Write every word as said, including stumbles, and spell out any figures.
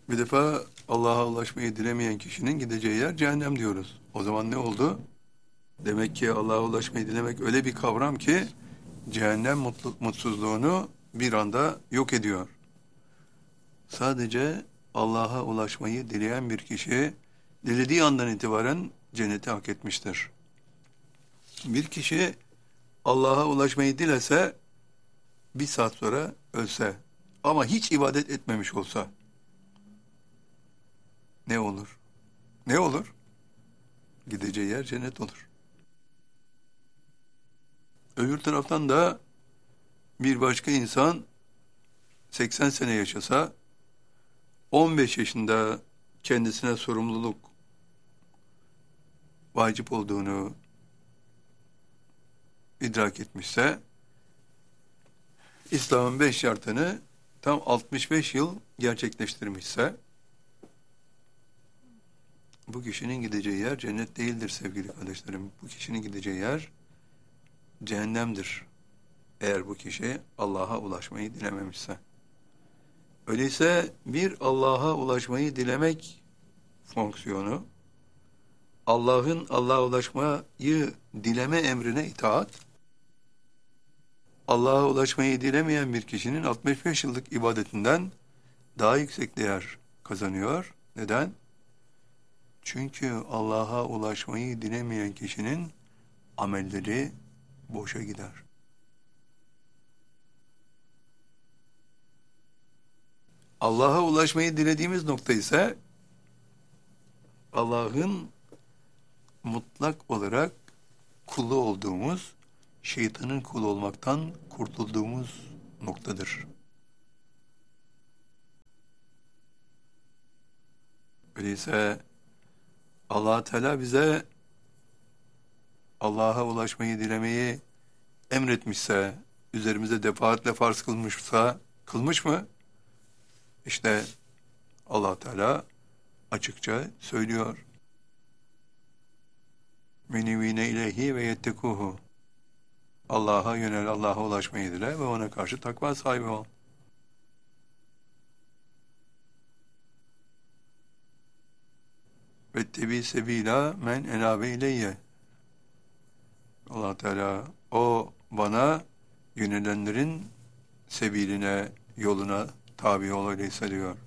Bir defa Allah'a ulaşmayı dilemeyen kişinin gideceği yer cehennem diyoruz. O zaman ne oldu? Demek ki Allah'a ulaşmayı dilemek öyle bir kavram ki cehennem mutlu, mutsuzluğunu bir anda yok ediyor. Sadece Allah'a ulaşmayı dileyen bir kişi dilediği andan itibaren cenneti hak etmiştir. Bir kişi Allah'a ulaşmayı dilese bir saat sonra ölse ama hiç ibadet etmemiş olsa ne olur? Ne olur? Gideceği yer cennet olur. Öbür taraftan da bir başka insan seksen sene yaşasa on beş yaşında kendisine sorumluluk vacip olduğunu idrak etmişse İslam'ın beş şartını tam altmış beş yıl gerçekleştirmişse bu kişinin gideceği yer cennet değildir sevgili kardeşlerim. Bu kişinin gideceği yer cehennemdir. Eğer bu kişi Allah'a ulaşmayı dilememişse. Öyleyse bir Allah'a ulaşmayı dilemek fonksiyonu, Allah'ın Allah'a ulaşmayı dileme emrine itaat, Allah'a ulaşmayı dilemeyen bir kişinin altmış beş yıllık ibadetinden daha yüksek değer kazanıyor. Neden? Çünkü Allah'a ulaşmayı dilemeyen kişinin amelleri boşa gider. Allah'a ulaşmayı dilediğimiz nokta ise Allah'ın mutlak olarak kulu olduğumuz, şeytanın kulu olmaktan kurtulduğumuz noktadır. Öyleyse Allah Teala bize Allah'a ulaşmayı dilemeyi emretmişse, üzerimize defaatle farz kılmışsa, kılmış mı? İşte Allah Teala açıkça söylüyor. Menivine ileyhi ve yettekuhu. Allah'a yönel, Allah'a ulaşmayı dile ve ona karşı takva sahibi ol. Vettebi sebila men enabe ileyye. Allah Teala o bana yönelenlerin sebiline, yoluna tabi ol öyleyse diyor.